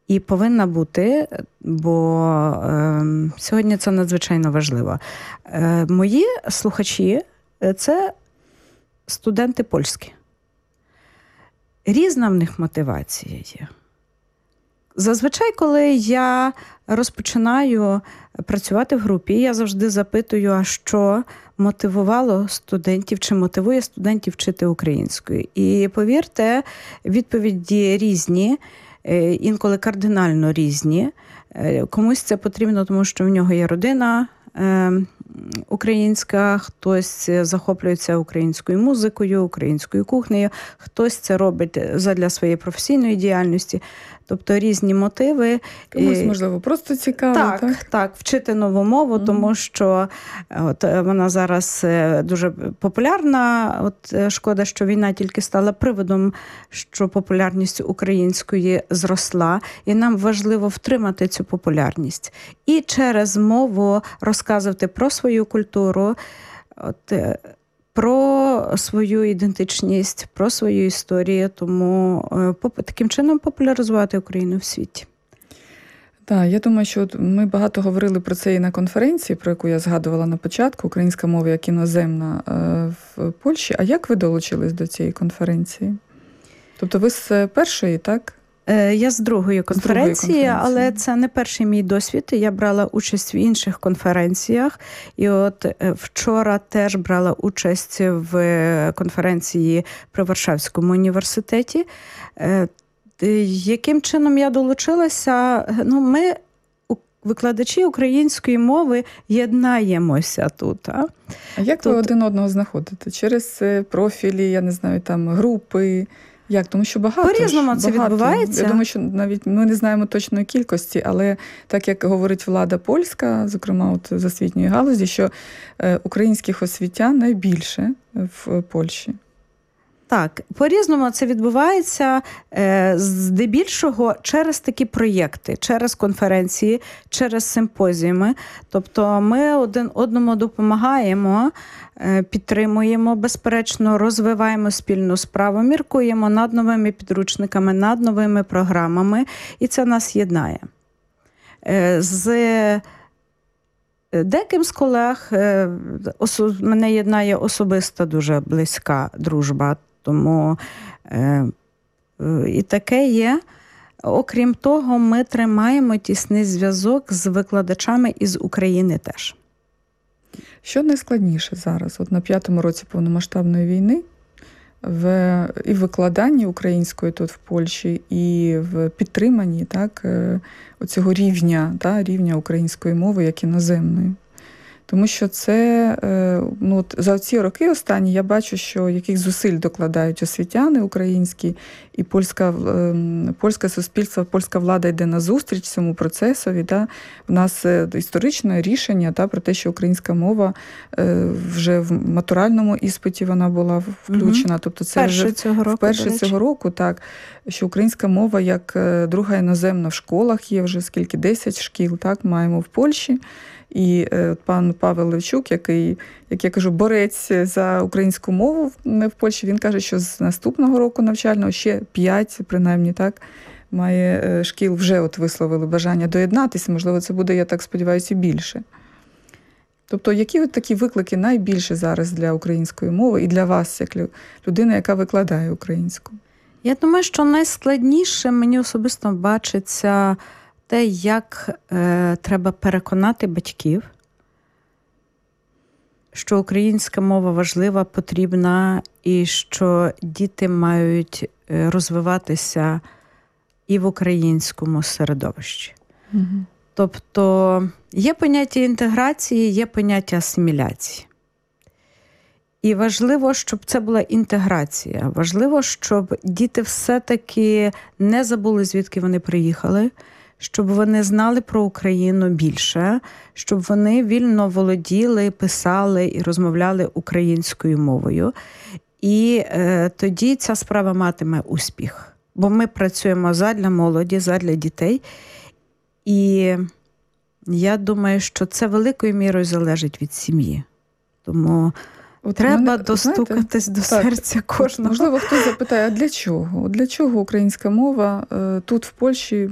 І повинна бути, бо сьогодні це надзвичайно важливо. Мої слухачі – це студенти польські. Різна в них мотивація є. Зазвичай, коли я розпочинаю працювати в групі, я завжди запитую, а що мотивувало студентів, чи мотивує студентів вчити українською. І повірте, відповіді різні, інколи кардинально різні. Комусь це потрібно, тому що в нього є родина українська, хтось захоплюється українською музикою, українською кухнею, хтось це робить задля своєї професійної діяльності. Тобто різні мотиви. Комусь, можливо, просто цікаво. Так, вчити нову мову, тому що вона зараз дуже популярна. Шкода, що війна тільки стала приводом, що популярність української зросла. І нам важливо втримати цю популярність. І через мову розказувати про свою культуру, про свою ідентичність, про свою історію, тому таким чином популяризувати Україну в світі. Так, я думаю, що ми багато говорили про це і на конференції, про яку я згадувала на початку, «Українська мова як іноземна в Польщі». А як ви долучились до цієї конференції? Тобто ви з першої, так? Я з другої конференції, але це не перший мій досвід. Я брала участь в інших конференціях. І вчора теж брала участь в конференції при Варшавському університеті. Яким чином я долучилася? Ми, викладачі української мови, єднаємося тут. А як ви один одного знаходите? Через профілі, я не знаю, там групи? Як? Тому що багато. По-різному це відбувається. Я думаю, що навіть ми не знаємо точної кількості, але так як говорить влада польська, зокрема з освітньої галузі, що українських освітян найбільше в Польщі. Так, по-різному це відбувається здебільшого через такі проєкти, через конференції, через симпозіуми. Тобто ми один одному допомагаємо, підтримуємо, безперечно, розвиваємо спільну справу, міркуємо над новими підручниками, над новими програмами, і це нас єднає. З деяким з колег мене єднає особиста дуже близька дружба, тому і таке є. Окрім того, ми тримаємо тісний зв'язок з викладачами із України теж. Що найскладніше зараз, на 5-му році повномасштабної війни, і в викладанні української тут в Польщі, і в підтриманні оцього рівня української мови як іноземної? Тому що це, за ці роки останні я бачу, що яких зусиль докладають освітяни українські, і польське суспільство, польська влада йде назустріч цьому процесові. У нас історичне рішення про те, що українська мова вже в матуральному іспиті вона була включена. Тобто це вперше цього року, що українська мова як друга іноземна в школах є вже 10 шкіл, маємо в Польщі. І пан Павел Левчук, який, як я кажу, борець за українську мову в Польщі, він каже, що з наступного року навчального ще 5, принаймні, має шкіл вже висловили бажання доєднатися. Можливо, це буде, я так сподіваюся, і більше. Тобто, які такі виклики найбільше зараз для української мови і для вас, як людина, яка викладає українську? Я думаю, що найскладніше мені особисто бачиться те, як треба переконати батьків, що українська мова важлива, потрібна, і що діти мають розвиватися і в українському середовищі. Угу. Тобто є поняття інтеграції, є поняття асиміляції. І важливо, щоб це була інтеграція. Важливо, щоб діти все-таки не забули, звідки вони приїхали, щоб вони знали про Україну більше, щоб вони вільно володіли, писали і розмовляли українською мовою. І тоді ця справа матиме успіх. Бо ми працюємо задля молоді, задля дітей. І я думаю, що це великою мірою залежить від сім'ї. Тому треба достукатись до серця кожного. Можливо, хтось запитає, а для чого? Для чого українська мова тут в Польщі